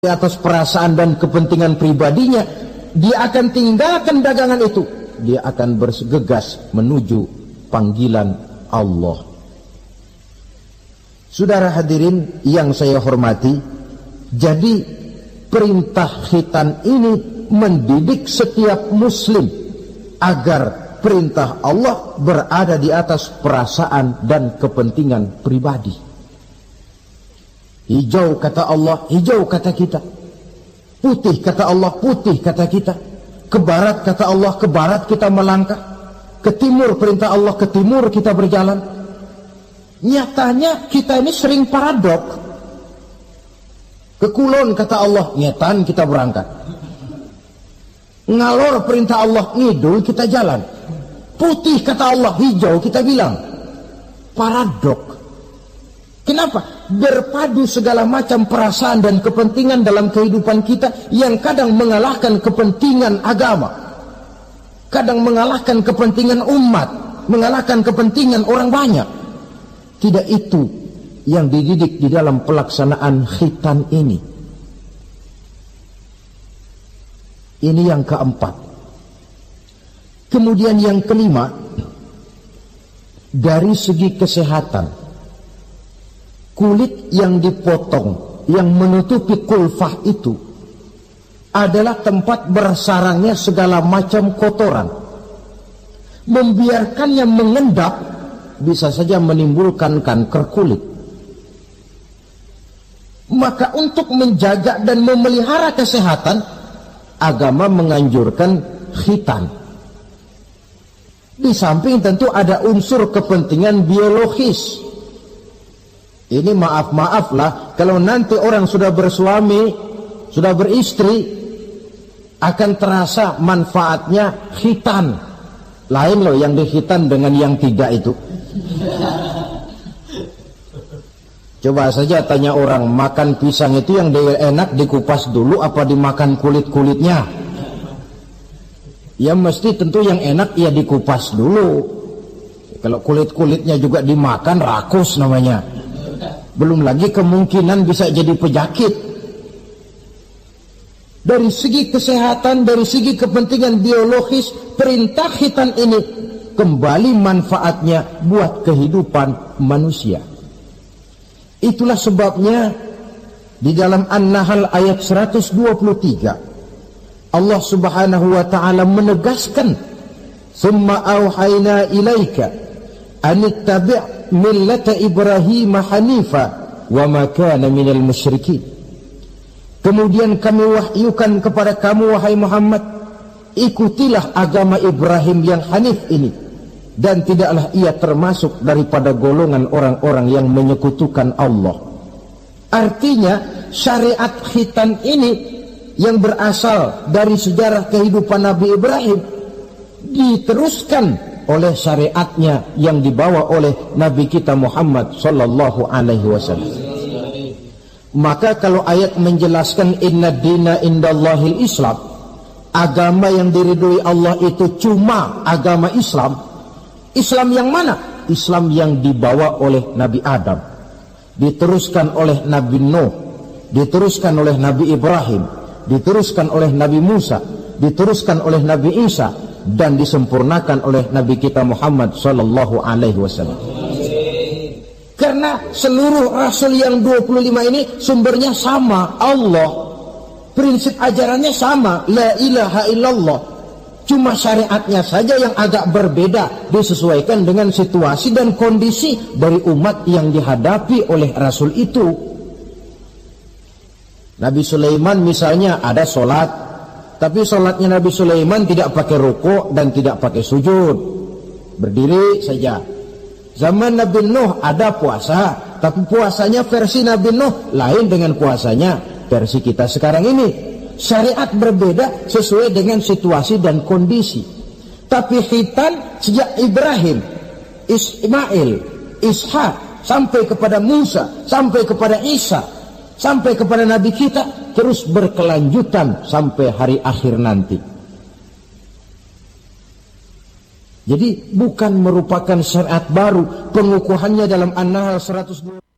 di atas perasaan dan kepentingan pribadinya, dia akan tinggalkan dagangan itu. Dia akan bergegas menuju panggilan Allah. Saudara hadirin yang saya hormati, jadi perintah khitan ini mendidik setiap muslim agar perintah Allah berada di atas perasaan dan kepentingan pribadi. Hijau kata Allah, hijau kata kita. Putih kata Allah, putih kata kita. Ke barat kata Allah, ke barat kita melangkah. Ke timur perintah Allah, ke timur kita berjalan. Nyatanya kita ini sering paradok. Ke kulon kata Allah, nyetan kita berangkat. Ngalor perintah Allah, ngidul kita jalan. Putih kata Allah, hijau kita bilang. Paradok. Kenapa? Berpadu segala macam perasaan dan kepentingan dalam kehidupan kita yang kadang mengalahkan kepentingan agama, kadang mengalahkan kepentingan umat, mengalahkan kepentingan orang banyak. Tidak itu yang dididik di dalam pelaksanaan khitan ini. Ini yang keempat. Kemudian yang kelima, dari segi kesehatan, kulit yang dipotong, yang menutupi kulfah itu adalah tempat bersarangnya segala macam kotoran. Membiarkannya mengendap bisa saja menimbulkan kanker kulit. Maka untuk menjaga dan memelihara kesehatan, agama menganjurkan khitan. Di samping tentu ada unsur kepentingan biologis. Ini maaf-maaf lah, kalau nanti orang sudah bersuami, sudah beristri, akan terasa manfaatnya khitan. Lain loh yang dikhitan dengan yang tidak itu. Coba saja tanya orang, makan pisang itu yang enak dikupas dulu apa dimakan kulit-kulitnya? Ya mesti tentu yang enak ya dikupas dulu. Kalau kulit-kulitnya juga dimakan, rakus namanya. Belum lagi kemungkinan bisa jadi penyakit. Dari segi kesehatan, dari segi kepentingan biologis, perintah khitan ini kembali manfaatnya buat kehidupan manusia. Itulah sebabnya di dalam An-Nahl ayat 123 Allah Subhanahu wa taala menegaskan, "Tsumma auhayna ilaika an ittabi' millata Ibrahim hanifa wa ma kana minal musyrikin." Kemudian kami wahyukan kepada kamu wahai Muhammad, ikutilah agama Ibrahim yang hanif ini, dan tidaklah ia termasuk daripada golongan orang-orang yang menyekutukan Allah. Artinya syariat khitan ini yang berasal dari sejarah kehidupan Nabi Ibrahim diteruskan oleh syariatnya yang dibawa oleh Nabi kita Muhammad sallallahu alaihi wasallam. Maka kalau ayat menjelaskan inna dina indallahil Islam, agama yang diridhoi Allah itu cuma agama Islam. Islam yang mana? Islam yang dibawa oleh Nabi Adam, diteruskan oleh Nabi Nuh, diteruskan oleh Nabi Ibrahim, diteruskan oleh Nabi Musa, diteruskan oleh Nabi Isa, dan disempurnakan oleh Nabi kita Muhammad sallallahu alaihi wasallam. Karena seluruh rasul yang 25 ini sumbernya sama, Allah. Prinsip ajarannya sama, la ilaha illallah. Cuma syariatnya saja yang agak berbeda, disesuaikan dengan situasi dan kondisi dari umat yang dihadapi oleh rasul itu. Nabi Sulaiman misalnya ada sholat, tapi sholatnya Nabi Sulaiman tidak pakai rukuk dan tidak pakai sujud, berdiri saja. Zaman Nabi Nuh ada puasa, tapi puasanya versi Nabi Nuh lain dengan puasanya versi kita sekarang ini. Syariat berbeda sesuai dengan situasi dan kondisi. Tapi khitan sejak Ibrahim, Ismail, Ishak, sampai kepada Musa, sampai kepada Isa, sampai kepada Nabi kita, terus berkelanjutan sampai hari akhir nanti. Jadi bukan merupakan syariat baru, pengukuhannya dalam An-Nahl 102.